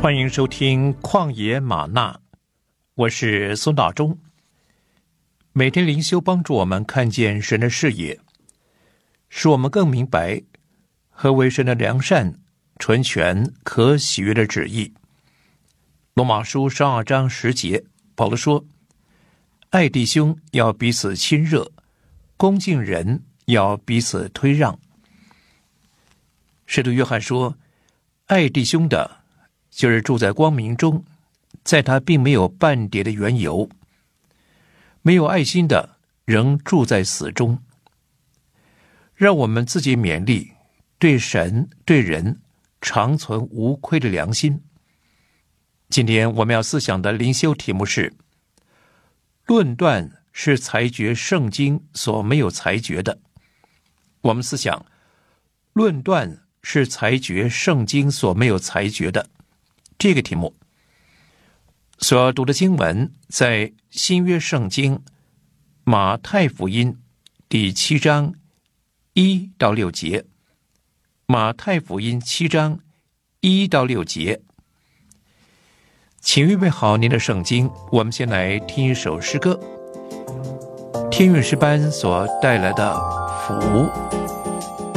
欢迎收听旷野吗哪，我是孙大中。每天灵修帮助我们看见神的视野，使我们更明白何为神的良善、纯全、可喜悦的旨意。罗马书12章10节，保罗说：爱弟兄要彼此亲热，恭敬人要彼此推让。使徒约翰说：爱弟兄的就是住在光明中，在他并没有半点的缘由；没有爱心的仍住在死中。让我们自己勉励，对神对人常存无愧的良心。今天我们要思想的灵修题目是：论断是裁决圣经所没有裁决的。我们思想，论断是裁决圣经所没有裁决的这个题目。所要读的经文在新约圣经马太福音第7章1到6节。马太福音7章1到6节。请预备好您的圣经，我们先来听一首诗歌，天韵诗班所带来的福。